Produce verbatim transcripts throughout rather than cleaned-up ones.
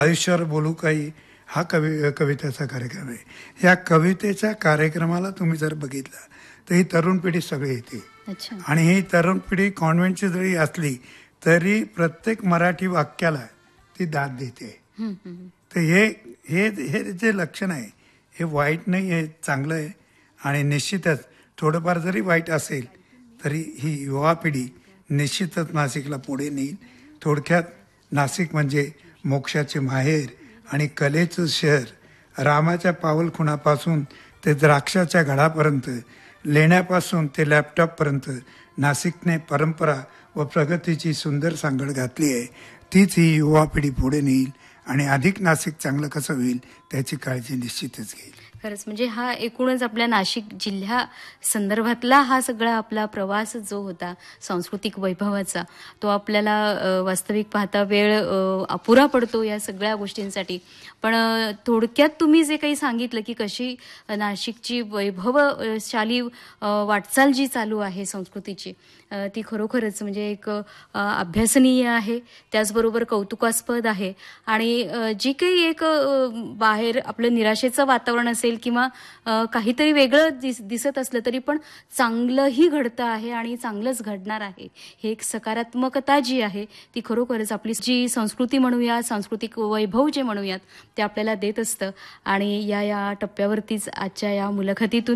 आयुष्यावर बोलू काही हा कवी कवितेचा कार्यक्रम आहे. या कवितेच्या कार्यक्रमाला तुम्ही जर बघितलं तर ही तरुण पिढी सगळी येते. अच्छा. आणि ही तरुण पिढी कॉन्व्हेंटची जरी असली तरी प्रत्येक मराठी वाक्याला ती दाद देते. हम्म, हम्म. तर हे हे हे जे लक्षण आहे हे वाईट नाही, हे चांगलं आहे. आणि निश्चितच थोडंफार जरी वाईट असेल तरी ही युवा पिढी निश्चितच नाशिकला पुढे नेईल. थोडक्यात नाशिक म्हणजे मोक्षाचे माहेर आणि कलेचं शहर. रामाच्या पावलखुणापासून ते द्राक्षाच्या घडापर्यंत, लेण्यापासून ते लॅपटॉपपर्यंत नाशिकने परंपरा व प्रगतीची सुंदर सांगड घातली आहे. तीच ही युवा पिढी पुढे नेईल आणि अधिक नाशिक चांगलं कसं होईल त्याची काळजी निश्चितच घेईल. खरंच म्हणजे हा एकूणच आपल्या नाशिक जिल्ह्या संदर्भातला हा सगळा आपला प्रवास जो होता सांस्कृतिक वैभवाचा, तो आपल्याला वास्तविक पाहता वेळ अपुरा पडतो या सगळ्या गोष्टींसाठी. पण थोडक्यात तुम्ही जे काही सांगितलं की कशी नाशिकची वैभवशाली वाटचाल जी चालू आहे संस्कृतीची, ती खरोखरच म्हणजे एक अभ्यासनीय आहे, त्याचबरोबर कौतुकास्पद आहे. आणि जी काही एक बाहेर आपलं निराशेचं वातावरण असेल किंवा काहीतरी वेगळं दिस दिसत असलं तरी पण चांगलंही घडतं आहे आणि चांगलंच घडणार आहे, हे एक सकारात्मकता जी आहे ती खरोखरच आपली जी संस्कृती म्हणूया, सांस्कृतिक वैभव जे म्हणूयात ते आपल्याला देत असतं. आणि या या टप्प्यावरतीच आजच्या या मुलाखतीतून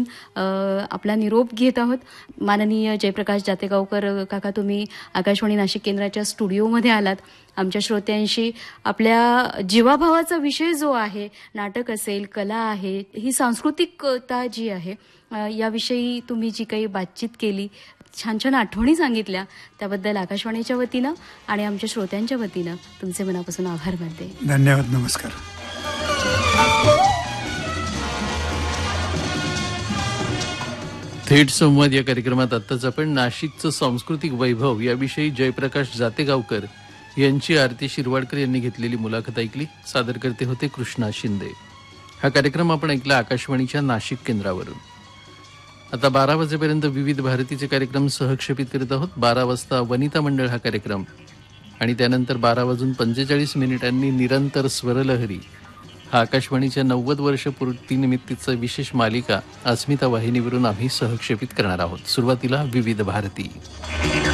आपला निरोप घेत आहोत. माननीय जयप्रकाश जातेगावकर काका, तुम्ही आकाशवाणी नाशिक केंद्राच्या स्टुडिओमध्ये आलात. आमच्या श्रोत्यांशी आपल्या जीवाभावाचा विषय जो आहे, नाटक असेल, कला आहे, ही सांस्कृतिकता जी आहे याविषयी तुम्ही जी काही बातचीत केली, छान छान आठवणी सांगितल्या, त्याबद्दल आकाशवाणीच्या वतीनं आणि आमच्या श्रोत्यांच्या वतीनं तुमचे मनापासून आभार मानते. धन्यवाद. नमस्कार. थेट संवाद या कार्यक्रमात आत्ताच आपण नाशिकचं सांस्कृतिक वैभव याविषयी जयप्रकाश जातेगावकर यांची आरती शिरवाडकर यांनी घेतलेली मुलाखत ऐकली. सादर करते होते कृष्णा शिंदे. हा कार्यक्रम आपण ऐकला आकाशवाणीच्या नाशिक केंद्रावरून. आता बारा वाजेपर्यंत विविध भारतीचे कार्यक्रम सहक्षेपित करत आहोत. बारा वाजता वनिता मंडळ हा कार्यक्रम आणि त्यानंतर बारा वाजून पंचेचाळीस मिनिटांनी निरंतर स्वरलहरी हा आकाशवाणीच्या नव्वद वर्ष पूर्तीनिमित्तचं विशेष मालिका अस्मिता वाहिनीवरून आम्ही सहक्षेपित करणार आहोत. सुरुवातीला विविध भारती.